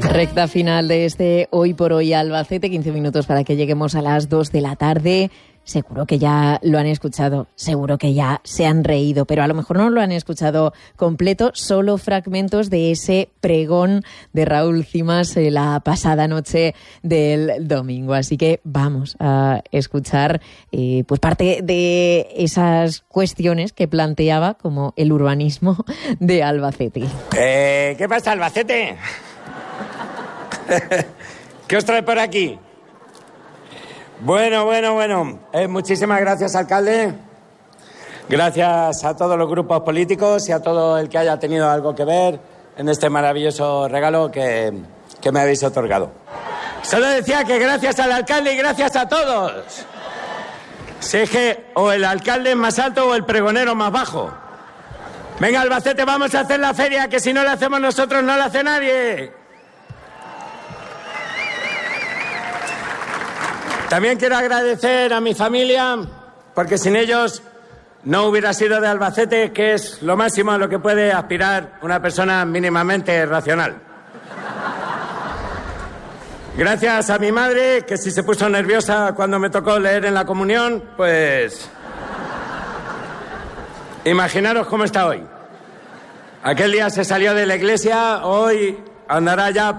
Recta final de este Hoy por Hoy Albacete, 15 minutos para que lleguemos a las 2 de la tarde. Seguro que ya lo han escuchado, seguro que ya se han reído, pero a lo mejor no lo han escuchado completo, solo fragmentos de ese pregón de Raúl Cimas la pasada noche del domingo. Así que vamos a escuchar pues parte de esas cuestiones que planteaba, como el urbanismo de Albacete. ¿Qué pasa, Albacete? ¿Qué os trae por aquí? Bueno. Muchísimas gracias, alcalde. Gracias a todos los grupos políticos y a todo el que haya tenido algo que ver en este maravilloso regalo que me habéis otorgado. Solo decía que gracias al alcalde y gracias a todos. Si es que o el alcalde es más alto o el pregonero más bajo. Venga, Albacete, vamos a hacer la feria, que si no la hacemos nosotros no la hace nadie. También quiero agradecer a mi familia, porque sin ellos no hubiera sido de Albacete, que es lo máximo a lo que puede aspirar una persona mínimamente racional. Gracias a mi madre, que si se puso nerviosa cuando me tocó leer en la comunión, pues... imaginaros cómo está hoy. Aquel día se salió de la iglesia, hoy andará ya...